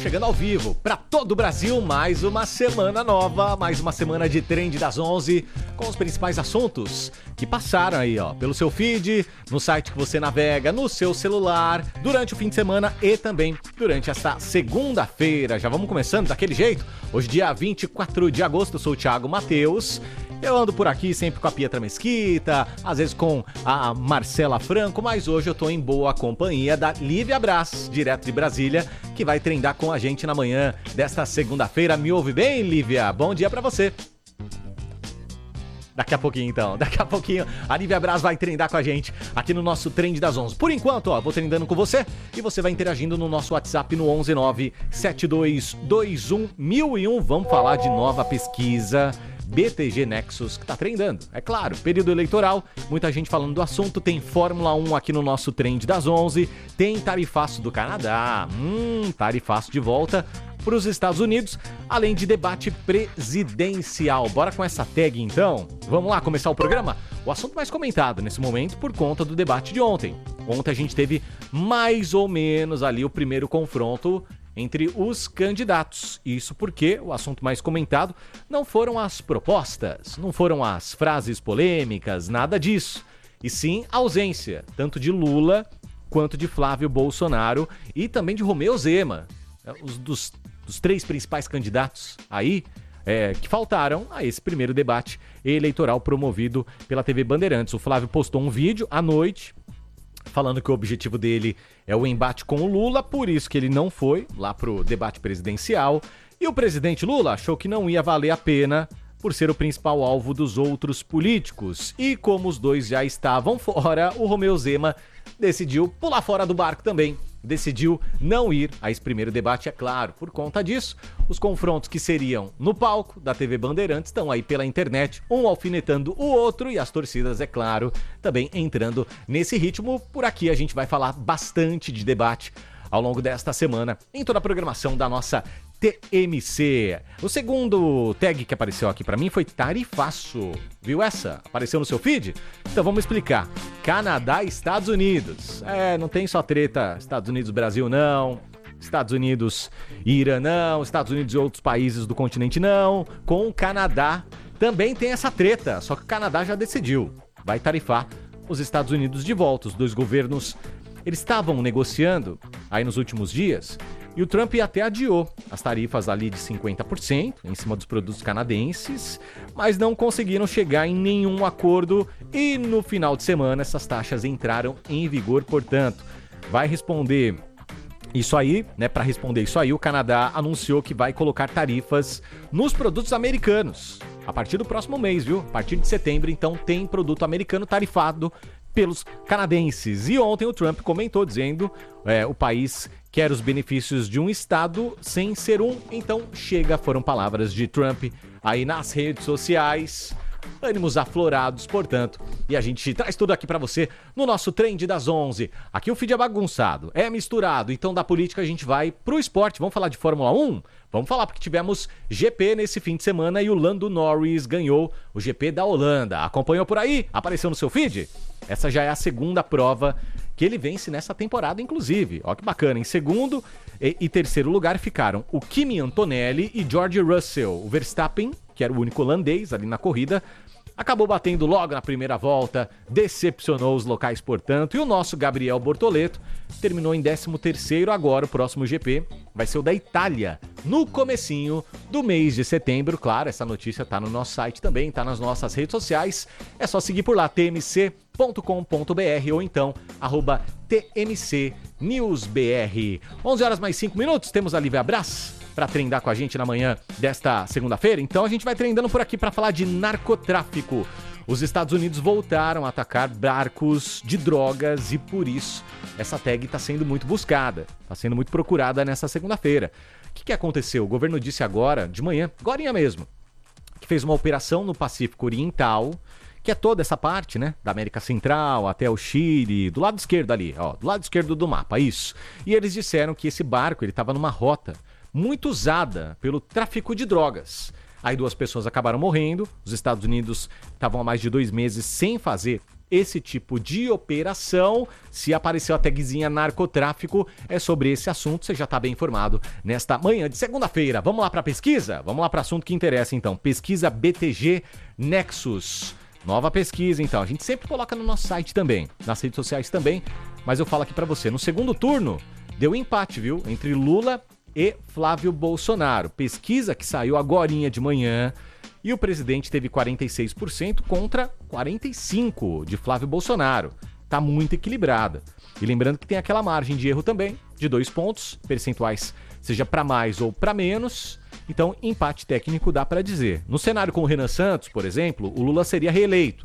Chegando ao vivo para todo o Brasil, mais uma semana nova, mais uma semana de Trend das 11, com os principais assuntos que passaram aí, ó, pelo seu feed, no site que você navega, no seu celular, durante o fim de semana e também durante esta segunda-feira. Já vamos começando daquele jeito? Hoje, dia 24 de agosto, eu sou o Thiago Matheus. Eu ando por aqui sempre com a Pietra Mesquita, às vezes com a Marcela Franco, mas hoje eu tô em boa companhia da Lívia Braz, direto de Brasília, que vai trendar com a gente na manhã desta segunda-feira. Me ouve bem, Lívia? Bom dia pra você. Daqui a pouquinho, então. Daqui a pouquinho, a Lívia Braz vai trendar com a gente aqui no nosso Trend das 11. Por enquanto, ó, vou trendando com você e você vai interagindo no nosso WhatsApp no 11972211001. Vamos falar de nova pesquisa BTG Nexus, que tá trendando. É claro, período eleitoral, muita gente falando do assunto, tem Fórmula 1 aqui no nosso Trend das 11, tem tarifaço do Canadá, tarifaço de volta para os Estados Unidos, além de debate presidencial. Bora com essa tag então? Vamos lá começar o programa? O assunto mais comentado nesse momento por conta do debate de ontem. Ontem a gente teve mais ou menos ali o primeiro confronto entre os candidatos. Isso porque o assunto mais comentado não foram as propostas, não foram as frases polêmicas, nada disso. E sim a ausência, tanto de Lula quanto de Flávio Bolsonaro e também de Romeu Zema, dos três principais candidatos aí que faltaram a esse primeiro debate eleitoral promovido pela TV Bandeirantes. O Flávio postou um vídeo à noite falando que o objetivo dele é o embate com o Lula, por isso que ele não foi lá pro debate presidencial. E o presidente Lula achou que não ia valer a pena por ser o principal alvo dos outros políticos. E como os dois já estavam fora, o Romeu Zema decidiu pular fora do barco também. Decidiu não ir a esse primeiro debate, é claro. Por conta disso, os confrontos que seriam no palco da TV Bandeirantes estão aí pela internet, um alfinetando o outro e as torcidas, é claro, também entrando nesse ritmo. Por aqui a gente vai falar bastante de debate ao longo desta semana em toda a programação da nossa TMC. O segundo tag que apareceu aqui pra mim foi tarifaço. Viu essa? Apareceu no seu feed? Então vamos explicar. Canadá e Estados Unidos. Não tem só treta Estados Unidos-Brasil não, Estados Unidos e Irã não, Estados Unidos e outros países do continente não. Com o Canadá também tem essa treta, só que o Canadá já decidiu. Vai tarifar os Estados Unidos de volta. Os dois governos, eles estavam negociando aí nos últimos dias e o Trump até adiou as tarifas ali de 50% em cima dos produtos canadenses, mas não conseguiram chegar em nenhum acordo e no final de semana essas taxas entraram em vigor. Portanto, vai responder isso aí, né? Para responder isso aí, o Canadá anunciou que vai colocar tarifas nos produtos americanos a partir do próximo mês, viu? A partir de setembro, então, tem produto americano tarifado pelos canadenses. E ontem o Trump comentou dizendo o país quer os benefícios de um estado sem ser um, então chega, foram palavras de Trump aí nas redes sociais. Ânimos aflorados, portanto, e a gente traz tudo aqui pra você no nosso Trend das 11. Aqui o feed é bagunçado, é misturado, então da política a gente vai pro esporte. Vamos falar de Fórmula 1? Vamos falar porque tivemos GP nesse fim de semana e o Lando Norris ganhou o GP da Holanda. Acompanhou por aí? Apareceu no seu feed? Essa já é a segunda prova que ele vence nessa temporada, inclusive. Ó que bacana, em segundo e terceiro lugar ficaram o Kimi Antonelli e George Russell. O Verstappen, que era o único holandês ali na corrida, acabou batendo logo na primeira volta, decepcionou os locais, portanto, e o nosso Gabriel Bortoleto terminou em 13º. Agora o próximo GP vai ser o da Itália, no comecinho do mês de setembro. Claro, essa notícia tá no nosso site também, tá nas nossas redes sociais, é só seguir por lá, tmc.com.br ou então @tmcnewsbr. 11h mais 5 minutos, temos a Lívia Braz para trendar com a gente na manhã desta segunda-feira. Então a gente vai trendando por aqui para falar de narcotráfico. Os Estados Unidos voltaram a atacar barcos de drogas e por isso essa tag está sendo muito buscada, está sendo muito procurada nessa segunda-feira. O que aconteceu? O governo disse agora, de manhã, agorinha mesmo, que fez uma operação no Pacífico Oriental, que é toda essa parte, né, da América Central até o Chile, do lado esquerdo ali, ó, do lado esquerdo do mapa, isso. E eles disseram que esse barco, ele estava numa rota muito usada pelo tráfico de drogas. Aí 2 pessoas acabaram morrendo, os Estados Unidos estavam há mais de 2 meses sem fazer esse tipo de operação. Se apareceu a tagzinha narcotráfico, é sobre esse assunto, você já está bem informado nesta manhã de segunda-feira. Vamos lá para a pesquisa? Vamos lá para o assunto que interessa então. Pesquisa BTG Nexus. Nova pesquisa então, a gente sempre coloca no nosso site também, nas redes sociais também, mas eu falo aqui para você, no segundo turno deu empate, viu? Entre Lula e Flávio Bolsonaro. Pesquisa que saiu agorinha de manhã. E o presidente teve 46% contra 45% de Flávio Bolsonaro. Tá muito equilibrada. E lembrando que tem aquela margem de erro também, de 2 pontos percentuais, seja para mais ou para menos. Então, empate técnico dá para dizer. No cenário com o Renan Santos, por exemplo, o Lula seria reeleito,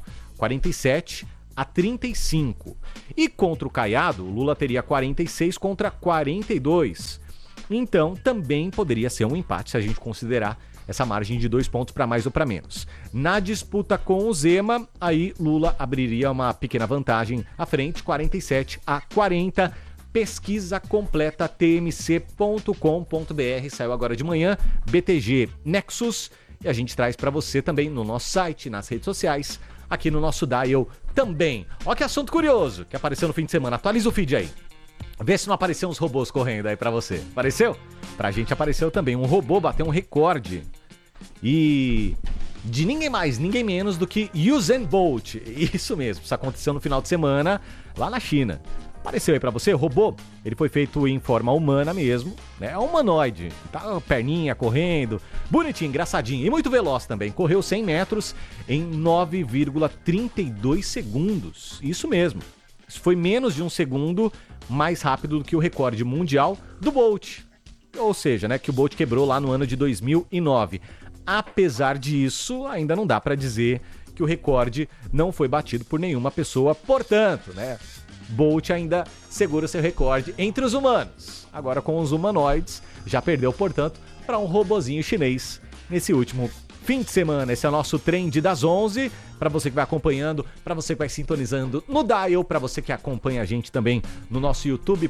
47-35. E contra o Caiado, o Lula teria 46 contra 42. Então, também poderia ser um empate se a gente considerar essa margem de 2 pontos para mais ou para menos. Na disputa com o Zema, aí Lula abriria uma pequena vantagem à frente, 47-40. Pesquisa completa tmc.com.br, saiu agora de manhã, BTG Nexus, e a gente traz para você também no nosso site, nas redes sociais, aqui no nosso Dial também. Ó que assunto curioso que apareceu no fim de semana, atualiza o feed aí. Vê se não apareceu uns robôs correndo aí pra você. Apareceu? Pra gente apareceu também. Um robô bateu um recorde. E de ninguém mais, ninguém menos do que Usain Bolt. Isso mesmo, isso aconteceu no final de semana lá na China. Apareceu aí pra você, o robô, ele foi feito em forma humana mesmo, né? É um humanoide, tá? Perninha correndo, bonitinho, engraçadinho e muito veloz também. Correu 100 metros em 9,32 segundos. Isso mesmo. Isso foi menos de um segundo mais rápido do que o recorde mundial do Bolt. Ou seja, né, que o Bolt quebrou lá no ano de 2009. Apesar disso, ainda não dá para dizer que o recorde não foi batido por nenhuma pessoa. Portanto, né, Bolt ainda segura seu recorde entre os humanos. Agora com os humanoides, já perdeu, portanto, para um robozinho chinês nesse último fim de semana. Esse é o nosso Trend das 11, para você que vai acompanhando, para você que vai sintonizando no Dial, para você que acompanha a gente também no nosso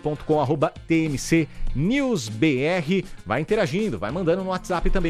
youtube.com/tmcnewsbr. Vai interagindo, vai mandando no WhatsApp também,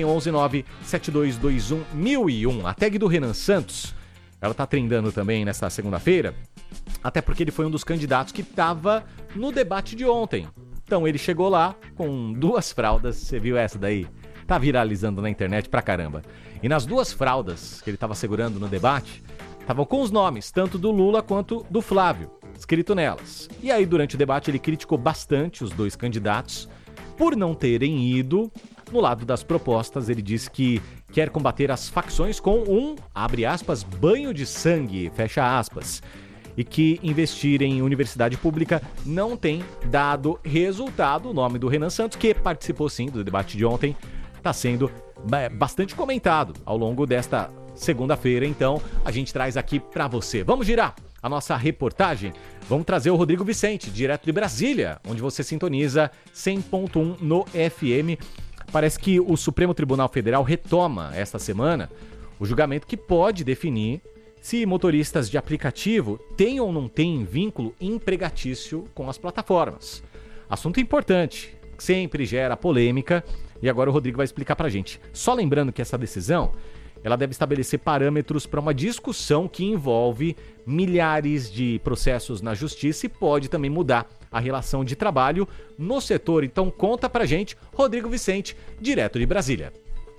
11972211001. A tag do Renan Santos, ela tá trendando também nesta segunda-feira, até porque ele foi um dos candidatos que estava no debate de ontem. Então ele chegou lá com 2 fraldas, você viu essa daí? Tá viralizando na internet pra caramba. E nas 2 fraldas que ele tava segurando no debate, estavam com os nomes, tanto do Lula quanto do Flávio, escrito nelas. E aí, durante o debate, ele criticou bastante os 2 candidatos por não terem ido no lado das propostas. Ele disse que quer combater as facções com um, abre aspas, banho de sangue, fecha aspas. E que investir em universidade pública não tem dado resultado. O nome do Renan Santos, que participou sim do debate de ontem, está sendo bastante comentado ao longo desta segunda-feira. Então, a gente traz aqui para você. Vamos girar a nossa reportagem? Vamos trazer o Rodrigo Vicente, direto de Brasília, onde você sintoniza 100.1 no FM. Parece que o Supremo Tribunal Federal retoma esta semana o julgamento que pode definir se motoristas de aplicativo têm ou não têm vínculo empregatício com as plataformas. Assunto importante, que sempre gera polêmica, e agora o Rodrigo vai explicar pra gente. Só lembrando que essa decisão, ela deve estabelecer parâmetros para uma discussão que envolve milhares de processos na justiça e pode também mudar a relação de trabalho no setor. Então conta pra gente, Rodrigo Vicente, direto de Brasília.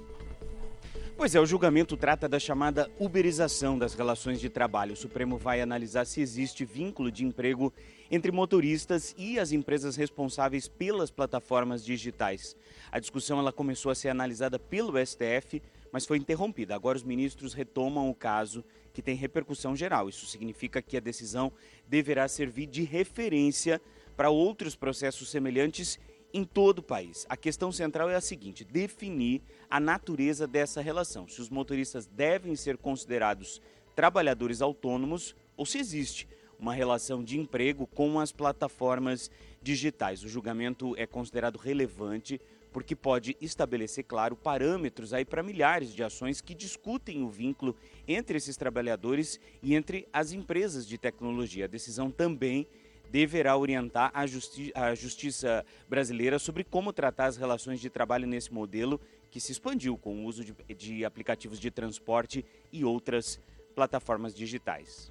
Pois é, o julgamento trata da chamada uberização das relações de trabalho. O Supremo vai analisar se existe vínculo de emprego entre motoristas e as empresas responsáveis pelas plataformas digitais. A discussão ela começou a ser analisada pelo STF, mas foi interrompida. Agora os ministros retomam o caso, que tem repercussão geral. Isso significa que a decisão deverá servir de referência para outros processos semelhantes em todo o país. A questão central é a seguinte: definir a natureza dessa relação. Se os motoristas devem ser considerados trabalhadores autônomos ou se existe uma relação de emprego com as plataformas digitais. O julgamento é considerado relevante porque pode estabelecer, claro, parâmetros aí para milhares de ações que discutem o vínculo entre esses trabalhadores e entre as empresas de tecnologia. A decisão também deverá orientar a justiça brasileira sobre como tratar as relações de trabalho nesse modelo que se expandiu com o uso de aplicativos de transporte e outras plataformas digitais.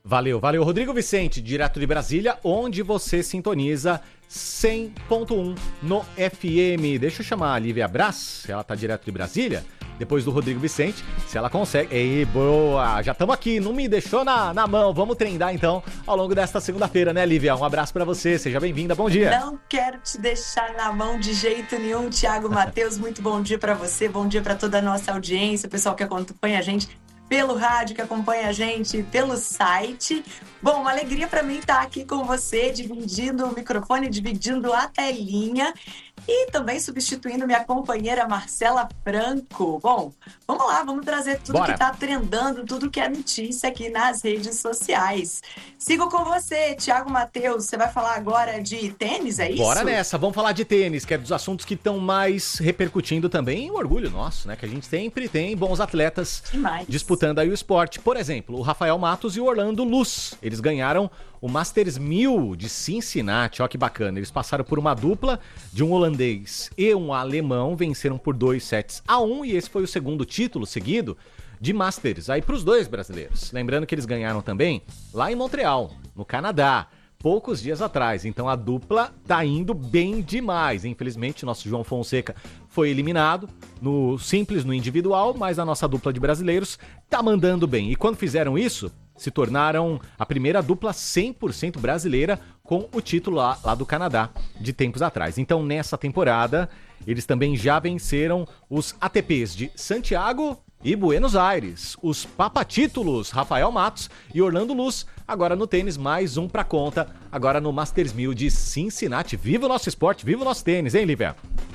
Valeu. Rodrigo Vicente, direto de Brasília, onde você sintoniza 100.1 no FM. Deixa eu chamar a Lívia Brás, ela tá direto de Brasília, depois do Rodrigo Vicente, se ela consegue. Ei, boa, já estamos aqui, não me deixou na mão. Vamos treinar então ao longo desta segunda-feira, né, Lívia? Um abraço pra você, seja bem-vinda, bom dia. Não quero te deixar na mão de jeito nenhum, Thiago Matheus, muito bom dia pra você, bom dia pra toda a nossa audiência, o pessoal que acompanha a gente pelo rádio, que acompanha a gente pelo site. Bom, uma alegria para mim estar aqui com você, dividindo o microfone, dividindo a telinha e também substituindo minha companheira Marcela Franco. Bom, vamos lá, vamos trazer tudo que está trendando, tudo que é notícia aqui nas redes sociais. Sigo com você, Thiago Matheus, você vai falar agora de tênis, é isso? Bora nessa, vamos falar de tênis, que é dos assuntos que estão mais repercutindo também, o orgulho nosso, né, que a gente sempre tem bons atletas disputando aí o esporte. Por exemplo, o Rafael Matos e o Orlando Luz. Eles ganharam o Masters 1000 de Cincinnati, ó que bacana. Eles passaram por uma dupla de um holandês e um alemão, venceram por 2-1 e esse foi o segundo título seguido de Masters aí para os dois brasileiros. Lembrando que eles ganharam também lá em Montreal, no Canadá, poucos dias atrás. Então a dupla tá indo bem demais. Infelizmente, nosso João Fonseca foi eliminado no simples, no individual, mas a nossa dupla de brasileiros tá mandando bem. E quando fizeram isso, se tornaram a primeira dupla 100% brasileira com o título lá do Canadá de tempos atrás. Então, nessa temporada, eles também já venceram os ATPs de Santiago e Buenos Aires. Os papatítulos, Rafael Matos e Orlando Luz, agora no tênis, mais um pra conta, agora no Masters 1000 de Cincinnati. Viva o nosso esporte, viva o nosso tênis, hein, Lívia?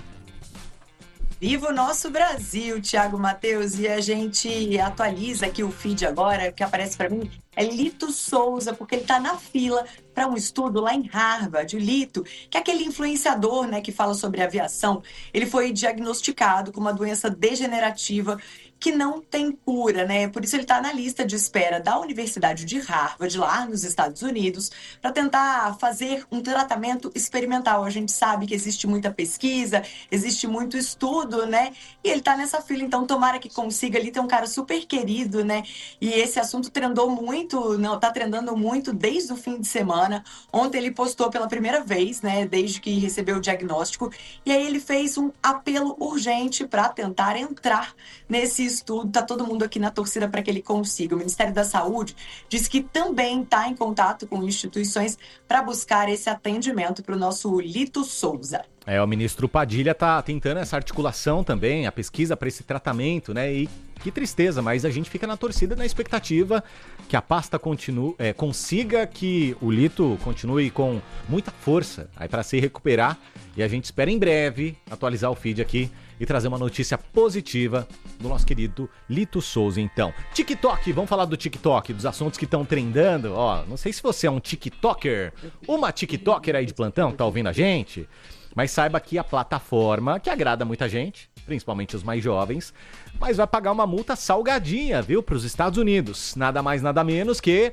Viva o nosso Brasil, Thiago Matheus, e a gente atualiza aqui o feed agora, que aparece para mim, é Lito Souza, porque ele está na fila para um estudo lá em Harvard. O Lito, que é aquele influenciador, né, que fala sobre aviação, ele foi diagnosticado com uma doença degenerativa que não tem cura, né? Por isso ele está na lista de espera da Universidade de Harvard, lá nos Estados Unidos, para tentar fazer um tratamento experimental. A gente sabe que existe muita pesquisa, existe muito estudo, né? E ele está nessa fila, então tomara que consiga. Ali tem um cara super querido, né? E esse assunto trendou muito, não, tá trendando muito desde o fim de semana. Ontem ele postou pela primeira vez, né? Desde que recebeu o diagnóstico. E aí ele fez um apelo urgente para tentar entrar nesse estudo, tá todo mundo aqui na torcida para que ele consiga. O Ministério da Saúde diz que também está em contato com instituições para buscar esse atendimento para o nosso Lito Souza. O ministro Padilha tá tentando essa articulação também, a pesquisa para esse tratamento, né? E que tristeza, mas a gente fica na torcida, na expectativa que a pasta consiga que o Lito continue com muita força aí para se recuperar. E a gente espera em breve atualizar o feed aqui e trazer uma notícia positiva do nosso querido Lito Souza, então. TikTok, vamos falar do TikTok, dos assuntos que estão trendando. Ó, não sei se você é um TikToker, uma TikToker aí de plantão que tá ouvindo a gente, mas saiba que a plataforma, que agrada muita gente, principalmente os mais jovens, mas vai pagar uma multa salgadinha, viu, para os Estados Unidos. Nada mais, nada menos que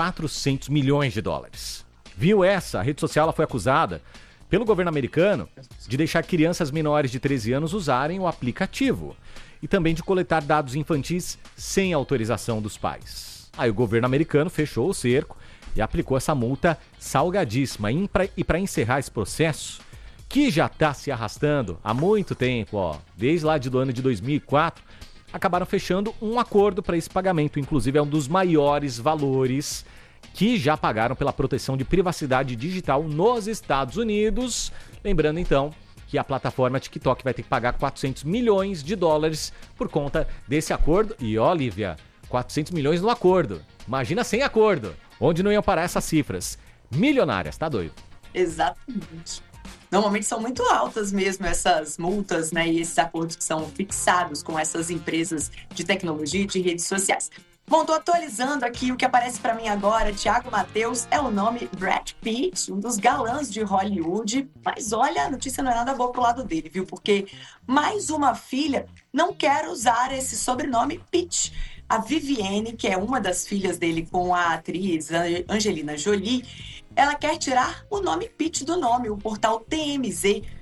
400 milhões de dólares. Viu essa? A rede social ela foi acusada pelo governo americano de deixar crianças menores de 13 anos usarem o aplicativo e também de coletar dados infantis sem autorização dos pais. Aí o governo americano fechou o cerco e aplicou essa multa salgadíssima. E para encerrar esse processo, que já está se arrastando há muito tempo, ó, desde lá do ano de 2004, acabaram fechando um acordo para esse pagamento. Inclusive é um dos maiores valores que já pagaram pela proteção de privacidade digital nos Estados Unidos. Lembrando, então, que a plataforma TikTok vai ter que pagar 400 milhões de dólares por conta desse acordo. E, ó, Lívia, 400 milhões no acordo. Imagina sem acordo. Onde não iam parar essas cifras? Milionárias, tá doido? Exatamente. Normalmente são muito altas mesmo essas multas, né? E esses acordos que são fixados com essas empresas de tecnologia e de redes sociais. Bom, tô atualizando aqui o que aparece para mim agora. Thiago Matheus é o nome Brad Pitt, um dos galãs de Hollywood. Mas olha, a notícia não é nada boa pro lado dele, viu? Porque mais uma filha não quer usar esse sobrenome Pitt. A Vivienne, que é uma das filhas dele com a atriz Angelina Jolie, ela quer tirar o nome Pitt do nome. O portal TMZ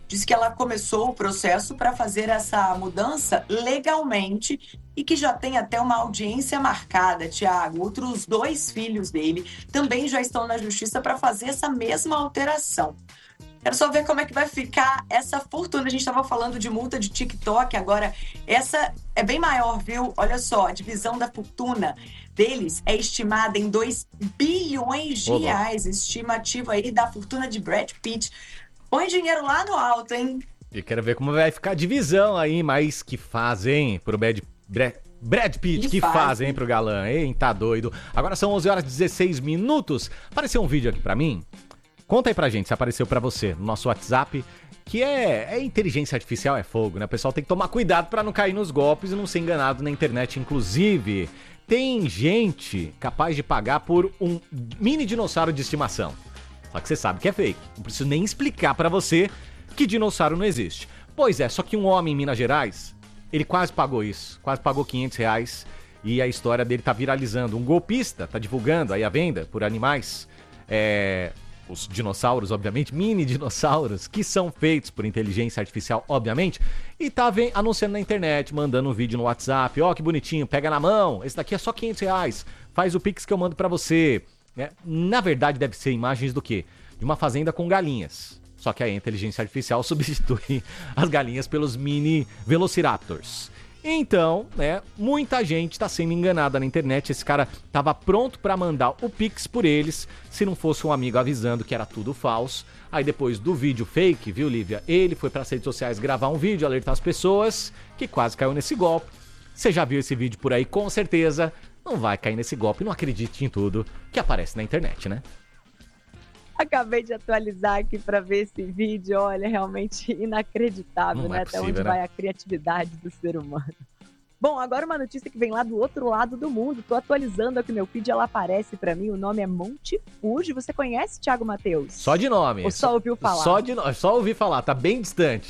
disse que ela começou o processo para fazer essa mudança legalmente e que já tem até uma audiência marcada, Tiago. Outros 2 filhos dele também já estão na justiça para fazer essa mesma alteração. Quero só ver como é que vai ficar essa fortuna. A gente estava falando de multa de TikTok, agora essa é bem maior, viu? Olha só, a divisão da fortuna deles é estimada em 2 bilhões de reais. Estimativa aí da fortuna de Brad Pitt. Põe dinheiro lá no alto, hein? E quero ver como vai ficar a divisão aí, mas que fazem pro Brad Pitt, que fazem pro galã, hein? Tá doido. Agora são 11 horas e 16 minutos. Apareceu um vídeo aqui pra mim. Conta aí pra gente se apareceu pra você no nosso WhatsApp, que é inteligência artificial, é fogo, né? O pessoal tem que tomar cuidado pra não cair nos golpes e não ser enganado na internet. Inclusive, tem gente capaz de pagar por um mini dinossauro de estimação. Só que você sabe que é fake. Não preciso nem explicar pra você que dinossauro não existe. Pois é, só que um homem em Minas Gerais, ele quase pagou isso. Quase pagou R$500 e a história dele tá viralizando. Um golpista tá divulgando aí a venda por animais, os dinossauros, obviamente, mini dinossauros, que são feitos por inteligência artificial, obviamente, e tá anunciando na internet, mandando um vídeo no WhatsApp, ó, que bonitinho, pega na mão, esse daqui é só R$500, faz o Pix que eu mando pra você. Na verdade, deve ser imagens do quê? De uma fazenda com galinhas. Só que a inteligência artificial substitui as galinhas pelos mini velociraptors. Então, muita gente tá sendo enganada na internet. Esse cara tava pronto pra mandar o Pix por eles, se não fosse um amigo avisando que era tudo falso. Aí depois do vídeo fake, viu, Lívia? Ele foi pras redes sociais gravar um vídeo, alertar as pessoas, que quase caiu nesse golpe. Você já viu esse vídeo por aí, com certeza. Não vai cair nesse golpe, não acredite em tudo que aparece na internet, né? Acabei de atualizar aqui para ver esse vídeo, olha, realmente inacreditável, não né? possível, Até onde né? vai a criatividade do ser humano. Bom, agora uma notícia que vem lá do outro lado do mundo. Tô atualizando aqui o meu feed, ela aparece para mim, o nome é Monte Fuji. Você conhece, Thiago Matheus? Só de nome. Ou só ouviu falar? Só ouvi falar, tá bem distante,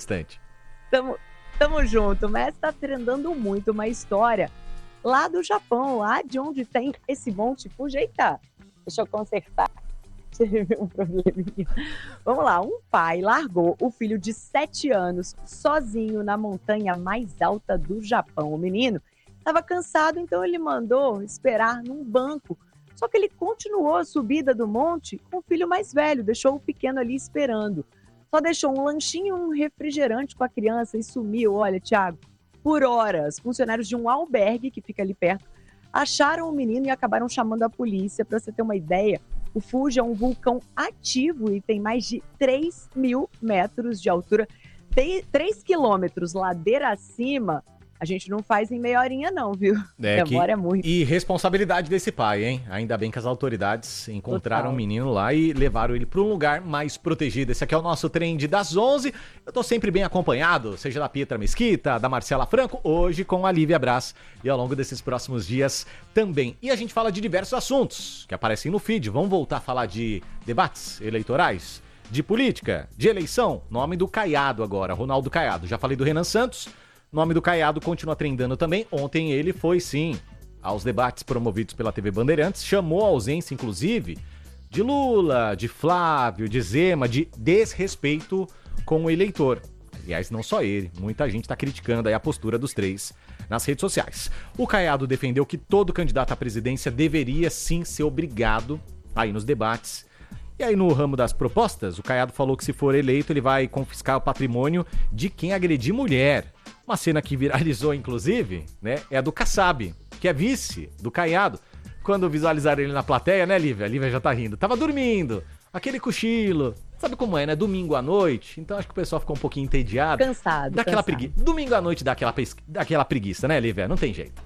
Tamo junto, mas tá trendando muito uma história lá do Japão, lá de onde tem esse Monte Fuji. Eita, deixa eu consertar. Teve um probleminha. Vamos lá, um pai largou o filho de 7 anos sozinho na montanha mais alta do Japão. O menino estava cansado, então ele mandou esperar num banco. Só que ele continuou a subida do monte com o filho mais velho, deixou o pequeno ali esperando. Só deixou um lanchinho e um refrigerante com a criança e sumiu, olha, Thiago, por horas. Funcionários de um albergue que fica ali perto acharam o menino e acabaram chamando a polícia. Para você ter uma ideia, o Fuji é um vulcão ativo e tem mais de 3.000 metros de altura. Tem 3 quilômetros ladeira acima. A gente não faz em meia horinha não, viu? Demora muito. E responsabilidade desse pai, hein? Ainda bem que as autoridades encontraram o menino lá e levaram ele para um lugar mais protegido. Esse aqui é o nosso Trend das 11. Eu tô sempre bem acompanhado, seja da Pietra Mesquita, da Marcela Franco, hoje com a Lívia Brás e ao longo desses próximos dias também. E a gente fala de diversos assuntos que aparecem no feed. Vamos voltar a falar de debates eleitorais, de política, de eleição. Nome do Caiado agora, Ronaldo Caiado. Já falei do Renan Santos. Nome do Caiado continua trendando também. Ontem ele foi, sim, aos debates promovidos pela TV Bandeirantes. Chamou a ausência, inclusive, de Lula, de Flávio, de Zema, de desrespeito com o eleitor. Aliás, não só ele. Muita gente está criticando aí a postura dos três nas redes sociais. O Caiado defendeu que todo candidato à presidência deveria, sim, ser obrigado a ir nos debates. E aí, no ramo das propostas, o Caiado falou que se for eleito, ele vai confiscar o patrimônio de quem agredir mulher. Uma cena que viralizou, inclusive, né, é a do Kassab, que é vice do Caiado. Quando visualizaram ele na plateia, né, Lívia? A Lívia já tá rindo. Tava dormindo, aquele cochilo. Sabe como é, né? Domingo à noite. Então acho que o pessoal ficou um pouquinho entediado. Cansado. Dá aquela preguiça. Domingo à noite dá aquela preguiça, né, Lívia? Não tem jeito.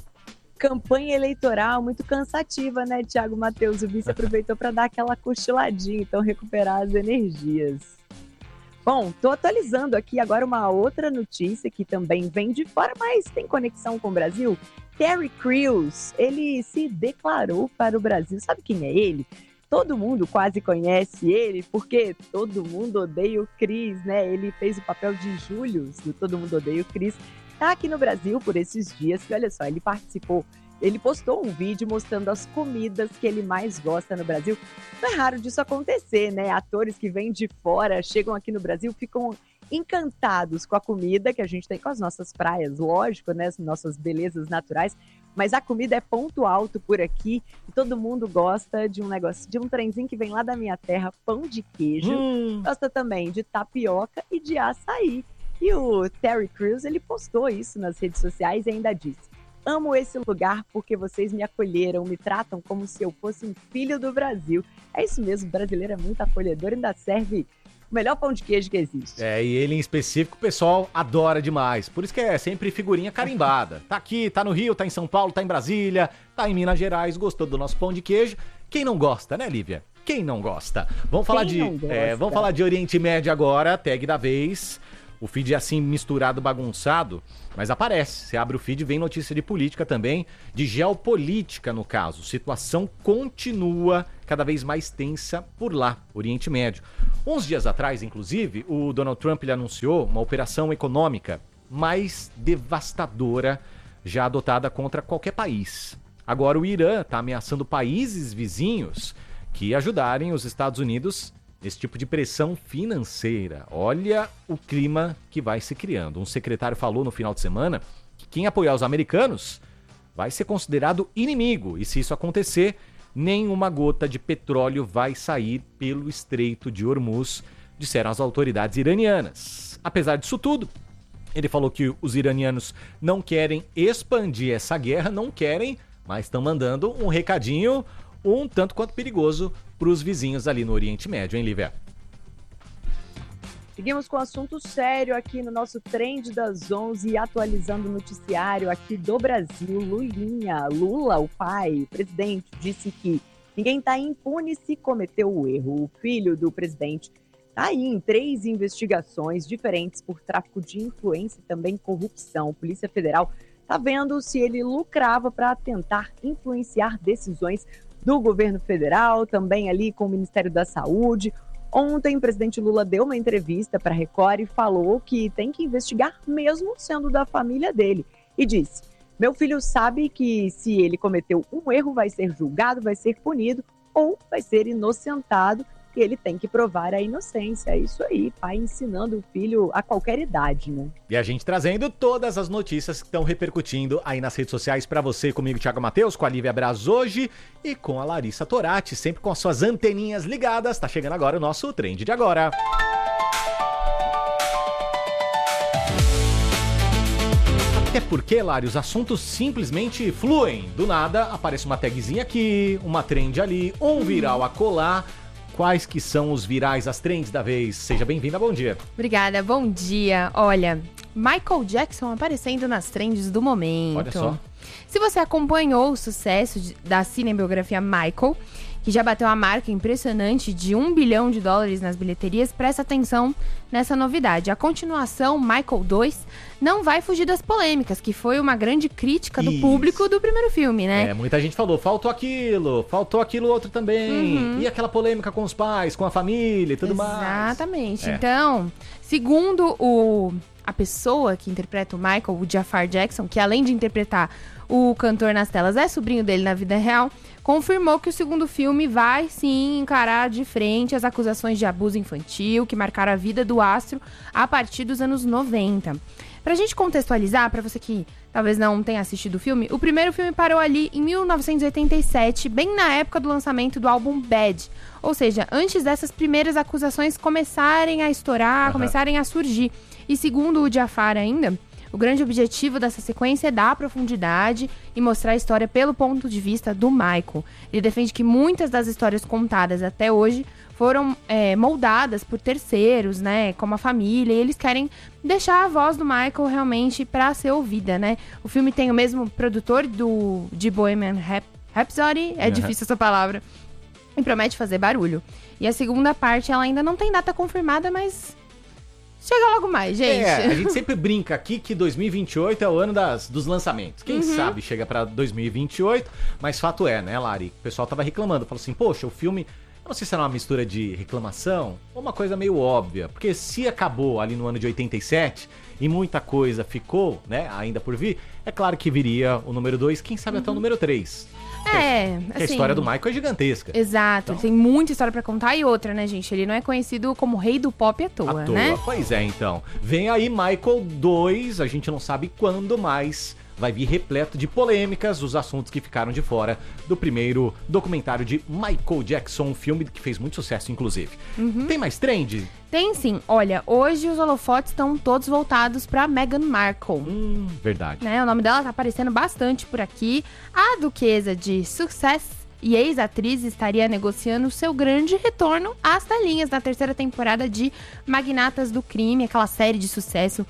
Campanha eleitoral muito cansativa, né, Thiago Matheus? O vice aproveitou para dar aquela cochiladinha, então recuperar as energias. Bom, tô atualizando aqui agora uma outra notícia que também vem de fora, mas tem conexão com o Brasil. Terry Crews, ele se declarou para o Brasil. Sabe quem é ele? Todo mundo quase conhece ele, porque Todo Mundo Odeia o Chris, né? Ele fez o papel de Julius do Todo Mundo Odeia o Chris. Tá aqui no Brasil por esses dias, e olha só, ele participou ele postou um vídeo mostrando as comidas que ele mais gosta no Brasil. Não é raro disso acontecer, né? Atores que vêm de fora, chegam aqui no Brasil, ficam encantados com a comida que a gente tem, com as nossas praias, lógico, né? As nossas belezas naturais. Mas a comida é ponto alto por aqui e todo mundo gosta de um negócio, de um trenzinho que vem lá da minha terra, pão de queijo. Gosta também de tapioca e de açaí. E o Terry Crews, ele postou isso nas redes sociais e ainda disse: amo esse lugar porque vocês me acolheram, me tratam como se eu fosse um filho do Brasil. É isso mesmo, o brasileiro é muito acolhedor, ainda serve o melhor pão de queijo que existe. É, e ele em específico, o pessoal adora demais. Por isso que é sempre figurinha carimbada. Tá aqui, tá no Rio, tá em São Paulo, tá em Brasília, tá em Minas Gerais, gostou do nosso pão de queijo. Quem não gosta, né, Lívia? Quem não gosta? Vamos falar vamos falar de Oriente Médio agora, tag da vez. O feed é assim misturado, bagunçado, mas aparece. Você abre o feed, vem notícia de política também, de geopolítica no caso. Situação continua cada vez mais tensa por lá, Oriente Médio. Uns dias atrás, inclusive, o Donald Trump ele anunciou uma operação econômica mais devastadora já adotada contra qualquer país. Agora o Irã está ameaçando países vizinhos que ajudarem os Estados Unidos nesse tipo de pressão financeira. Olha o clima que vai se criando. Um secretário falou no final de semana que quem apoiar os americanos vai ser considerado inimigo. E se isso acontecer, nenhuma gota de petróleo vai sair pelo Estreito de Hormuz, disseram as autoridades iranianas. Apesar disso tudo, ele falou que os iranianos não querem expandir essa guerra, não querem, mas estão mandando um recadinho um tanto quanto perigoso para os vizinhos ali no Oriente Médio, hein, Lívia? Seguimos com assunto sério aqui no nosso Trend das 11, atualizando o noticiário aqui do Brasil. Lula, o pai, o presidente, disse que ninguém está impune se cometeu o erro. O filho do presidente está aí em 3 investigações diferentes por tráfico de influência e também corrupção. A Polícia Federal está vendo se ele lucrava para tentar influenciar decisões do governo federal, também ali com o Ministério da Saúde. Ontem, o presidente Lula deu uma entrevista para a Record e falou que tem que investigar mesmo sendo da família dele. E disse: meu filho sabe que se ele cometeu um erro, vai ser julgado, vai ser punido ou vai ser inocentado, e ele tem que provar a inocência. É isso aí, pai ensinando o filho a qualquer idade, né? E a gente trazendo todas as notícias que estão repercutindo aí nas redes sociais para você, comigo, Thiago Matheus, com a Lívia Braz hoje e com a Larissa Torati, sempre com as suas anteninhas ligadas. Tá chegando agora o nosso Trend de Agora. Até porque, Lari, os assuntos simplesmente fluem. Do nada, aparece uma tagzinha aqui, uma trend ali, um viral acolá. Quais que são os virais, as trends da vez? Seja bem-vinda, bom dia. Obrigada, bom dia. Olha, Michael Jackson aparecendo nas trends do momento. Olha só. Se você acompanhou o sucesso da cinebiografia Michael, que já bateu a marca impressionante de $1 bilhão nas bilheterias, presta atenção nessa novidade. A continuação, Michael 2, não vai fugir das polêmicas, que foi uma grande crítica do público do primeiro filme, né? É, muita gente falou, faltou aquilo outro também. E aquela polêmica com os pais, com a família e tudo mais. Exatamente. Então, segundo a pessoa que interpreta o Michael, o Jafar Jackson, que além de interpretar o cantor nas telas é sobrinho dele na vida real, confirmou que o segundo filme vai sim encarar de frente as acusações de abuso infantil que marcaram a vida do astro a partir dos anos 90. Pra gente contextualizar, pra você que talvez não tenha assistido o filme, o primeiro filme parou ali em 1987, bem na época do lançamento do álbum Bad. Ou seja, antes dessas primeiras acusações começarem a estourar, começarem a surgir. E segundo o Jafar ainda, o grande objetivo dessa sequência é dar profundidade e mostrar a história pelo ponto de vista do Michael. Ele defende que muitas das histórias contadas até hoje foram moldadas por terceiros, né, como a família, e eles querem deixar a voz do Michael realmente para ser ouvida, né? O filme tem o mesmo produtor de Bohemian Rhapsody, difícil essa palavra, e promete fazer barulho. E a segunda parte, ela ainda não tem data confirmada, mas chega logo mais, gente. A gente sempre brinca aqui que 2028 é o ano dos lançamentos. Quem sabe chega pra 2028, mas fato é, né, Lari? O pessoal tava reclamando, falou assim, poxa, o filme não sei se era uma mistura de reclamação ou uma coisa meio óbvia, porque se acabou ali no ano de 87 e muita coisa ficou, né, ainda por vir, é claro que viria o número 2, quem sabe até o número 3. Assim, a história do Michael é gigantesca. Exato, Então. tem muita história pra contar e outra, né, gente? Ele não é conhecido como rei do pop à toa, né? Pois é, então. Vem aí Michael 2, a gente não sabe quando, mas vai vir repleto de polêmicas, os assuntos que ficaram de fora do primeiro documentário de Michael Jackson, um filme que fez muito sucesso, inclusive. Tem mais trend? Tem sim. Olha, hoje os holofotes estão todos voltados pra Meghan Markle. Verdade. Né? O nome dela tá aparecendo bastante por aqui. A duquesa de Sussex e ex-atriz estaria negociando seu grande retorno às telinhas na terceira temporada de Magnatas do Crime, aquela série de sucesso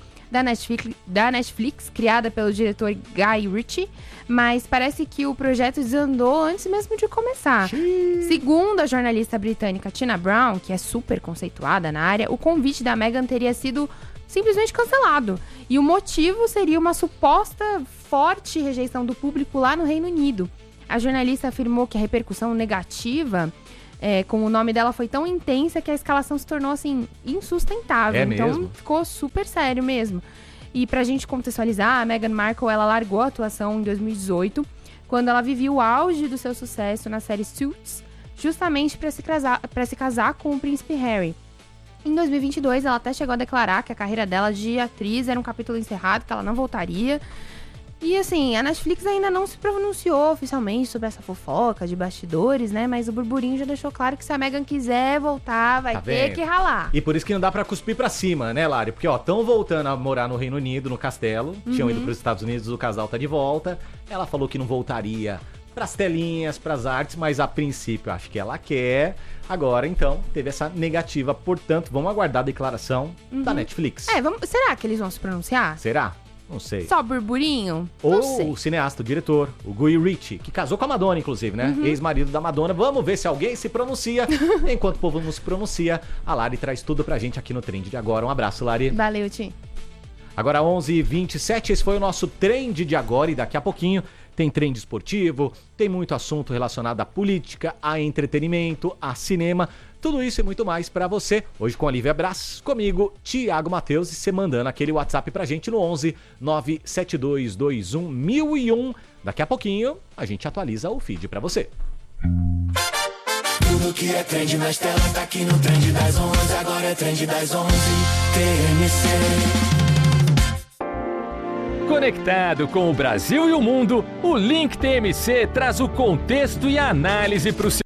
da Netflix, criada pelo diretor Guy Ritchie, mas parece que o projeto desandou antes mesmo de começar. Segundo a jornalista britânica Tina Brown, que é super conceituada na área, o convite da Meghan teria sido simplesmente cancelado. E o motivo seria uma suposta forte rejeição do público lá no Reino Unido. A jornalista afirmou que a repercussão negativa com o nome dela foi tão intensa que a escalação se tornou, assim, insustentável. Então, mesmo? Ficou super sério mesmo. E pra gente contextualizar, a Meghan Markle, ela largou a atuação em 2018, quando ela vivia o auge do seu sucesso na série Suits, justamente pra se casar com o príncipe Harry. Em 2022, ela até chegou a declarar que a carreira dela de atriz era um capítulo encerrado, que ela não voltaria. E assim, a Netflix ainda não se pronunciou oficialmente sobre essa fofoca de bastidores, né? Mas o burburinho já deixou claro que se a Meghan quiser voltar, vai ter que ralar. E por isso que não dá pra cuspir pra cima, né, Lari? Porque, ó, estão voltando a morar no Reino Unido, no castelo. Tinham ido pros Estados Unidos, o casal tá de volta. Ela falou que não voltaria pras telinhas, pras artes, mas a princípio acho que ela quer. Agora, então, teve essa negativa. Portanto, vamos aguardar a declaração da Netflix. Será que eles vão se pronunciar? Será? Não sei. Só burburinho? Ou Não sei. o cineasta, o diretor, o Guy Ritchie, que casou com a Madonna, inclusive, né? Ex-marido da Madonna. Vamos ver se alguém se pronuncia. Enquanto o povo não se pronuncia, a Lari traz tudo pra gente aqui no Trend de Agora. Um abraço, Lari. Valeu, Tim. Agora 11h27, esse foi o nosso Trend de Agora e daqui a pouquinho tem trend esportivo, tem muito assunto relacionado à política, a entretenimento, a cinema, tudo isso e muito mais pra você. Hoje com a Lívia Brás, comigo, Thiago Matheus, e você mandando aquele WhatsApp pra gente no 11 97221 1001. Daqui a pouquinho a gente atualiza o feed pra você. Tudo que é trend nas telas tá aqui no Trend das 11. Agora é Trend das 11, TMC. Conectado com o Brasil e o mundo, o Link TMC traz o contexto e a análise para o